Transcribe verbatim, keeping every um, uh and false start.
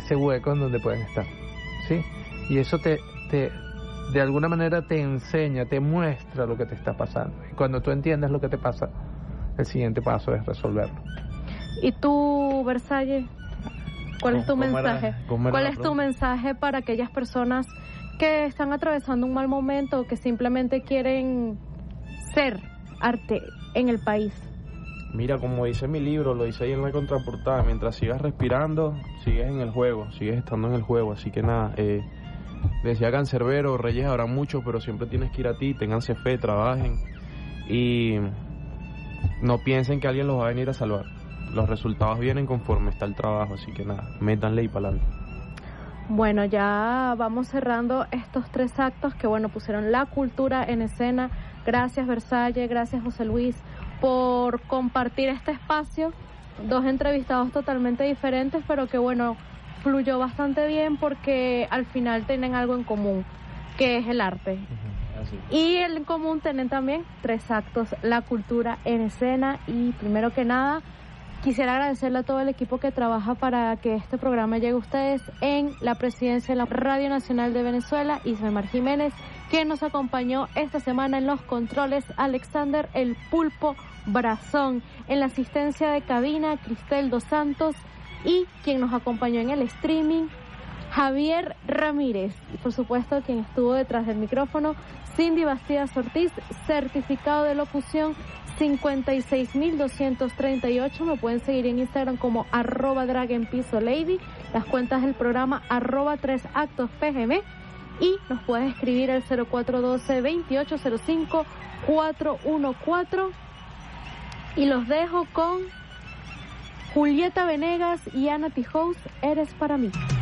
ese hueco en donde pueden estar, ¿sí? Y eso te, te de alguna manera te enseña, te muestra lo que te está pasando. Y cuando tú entiendes lo que te pasa, el siguiente paso es resolverlo. ¿Y tú, Versalles? ¿Cuál es tu ¿Cómo mensaje? era, cómo era ¿Cuál la es tu pregunta? mensaje para aquellas personas que están atravesando un mal momento o que simplemente quieren ser arte en el país? Mira, como dice mi libro, lo dice ahí en la contraportada, mientras sigas respirando, sigues en el juego, sigues estando en el juego, así que nada, eh, decía Cancerbero, reyes habrá muchos, pero siempre tienes que ir a ti, ténganse fe, trabajen y no piensen que alguien los va a venir a salvar. Los resultados vienen conforme está el trabajo, así que nada, métanle y para adelante. Bueno, ya vamos cerrando estos tres actos que, bueno, pusieron la cultura en escena. Gracias, Versalles, gracias, José Luis, por compartir este espacio. Dos entrevistados totalmente diferentes, pero que, bueno, fluyó bastante bien porque al final tienen algo en común, que es el arte. Uh-huh. Así. Y en común tienen también tres actos, la cultura en escena. Y primero que nada, quisiera agradecerle a todo el equipo que trabaja para que este programa llegue a ustedes. En la presidencia de la Radio Nacional de Venezuela, Ismael Jiménez, quien nos acompañó esta semana en los controles, Alexander El Pulpo Brazón, en la asistencia de cabina, Cristel Dos Santos, y quien nos acompañó en el streaming, Javier Ramírez, y por supuesto quien estuvo detrás del micrófono, Cindy Bastidas Ortiz, certificado de locución cincuenta y seis mil doscientos treinta y ocho. Me pueden seguir en Instagram como arroba dragonpisolady, las cuentas del programa arroba tres actos pgm, y nos puedes escribir al cero cuatro uno dos, veintiocho cero cinco, cuatro uno cuatro. Y los dejo con Julieta Venegas y Ana Tijoux, Eres para mí.